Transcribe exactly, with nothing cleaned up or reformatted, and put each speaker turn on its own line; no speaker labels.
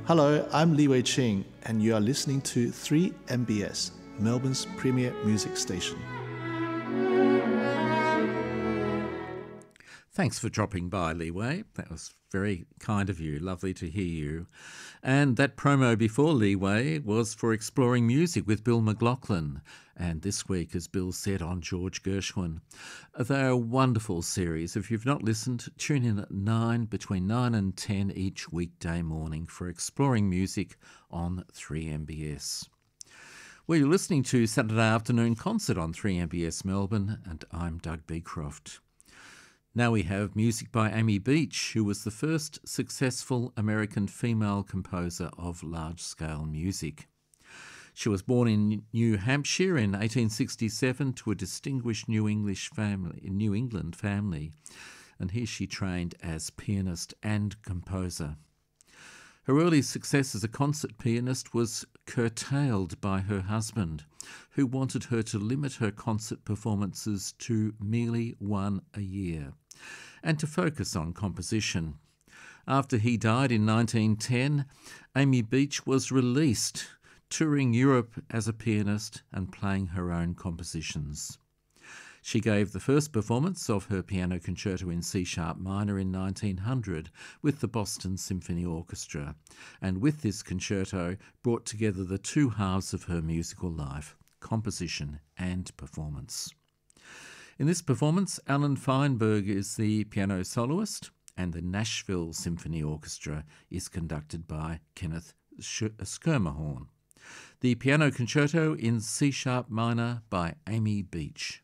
Hello, I'm Li Wei Ching, and you are listening to three M B S, Melbourne's premier music station.
Thanks for dropping by, Li Wei. That was very kind of you. Lovely to hear you. And that promo before Li Wei was for Exploring Music with Bill McLaughlin. And this week, as Bill said, on George Gershwin. They're a wonderful series. If you've not listened, tune in at nine, between nine and ten each weekday morning for Exploring Music on three M B S. Well, you're listening to Saturday Afternoon Concert on three M B S Melbourne, and I'm Doug Beecroft. Now we have music by Amy Beach, who was the first successful American female composer of large-scale music. She was born in New Hampshire in eighteen sixty-seven to a distinguished New English family, New England family, and here she trained as pianist and composer. Her early success as a concert pianist was curtailed by her husband, who wanted her to limit her concert performances to merely one a year, and to focus on composition. After he died in nineteen ten, Amy Beach was released, touring Europe as a pianist and playing her own compositions. She gave the first performance of her piano concerto in C-sharp minor in nineteen hundred with the Boston Symphony Orchestra, and with this concerto brought together the two halves of her musical life, composition and performance. In this performance, Alan Feinberg is the piano soloist, and the Nashville Symphony Orchestra is conducted by Kenneth Schermerhorn. The piano concerto in C-sharp minor by Amy Beach.